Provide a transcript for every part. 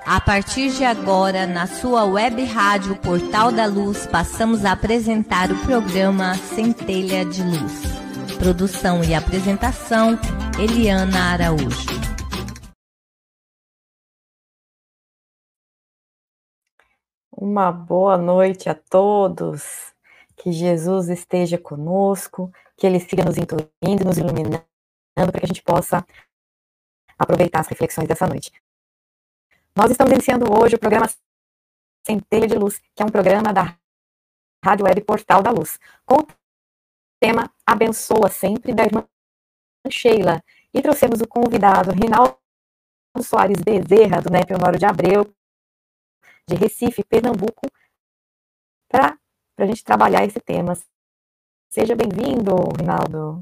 A partir de agora, na sua web rádio Portal da Luz, passamos a apresentar o programa Centelha de Luz. Produção e apresentação, Eliana Araújo. Uma boa noite a todos. Que Jesus esteja conosco, que Ele siga nos intuindo, nos iluminando, para que a gente possa aproveitar as reflexões dessa noite. Nós estamos iniciando hoje o programa Centelha de Luz, que é um programa da Rádio Web Portal da Luz, com o tema Abençoa Sempre, da irmã Sheila. E trouxemos o convidado Rinaldo Soares Bezerra, do NEP Honório de Abreu, de Recife, Pernambuco, para a gente trabalhar esse tema. Seja bem-vindo, Rinaldo.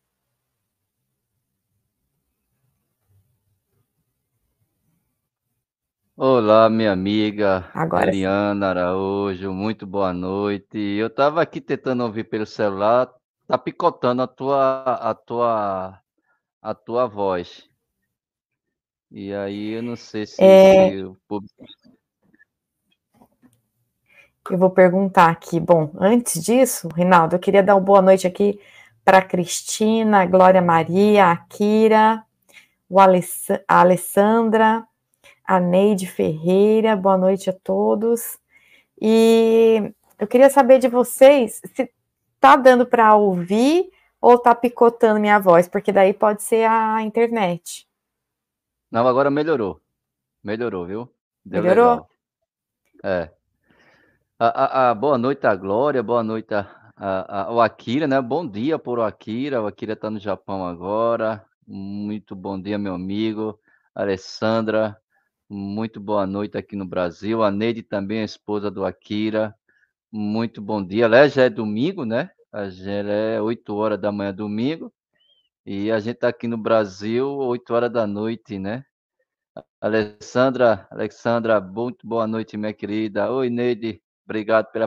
Olá, minha amiga Agora Eliana Araújo, muito boa noite. Eu estava aqui tentando ouvir pelo celular, tá picotando a tua voz. E aí eu não sei se o público... Eu vou perguntar aqui. Bom, antes disso, Rinaldo, eu queria dar uma boa noite aqui para a Cristina, a Glória Maria, a Kira, a Alessandra, a Neide Ferreira, boa noite a todos. E eu queria saber de vocês se tá dando para ouvir ou tá picotando minha voz, porque daí pode ser a internet. Não, agora melhorou. Melhorou, viu? Deu Melhorou? Legal. Boa noite a Glória, boa noite ao Akira, né? Bom dia por o Akira tá no Japão agora. Muito bom dia, meu amigo. Alessandra, muito boa noite aqui no Brasil. A Neide também, a esposa do Akira. Muito bom dia. Aliás, já é domingo, né? Já é 8 horas da manhã, domingo. E a gente tá aqui no Brasil, 8 horas da noite, né? Alessandra, muito boa noite, minha querida. Oi, Neide, obrigado pela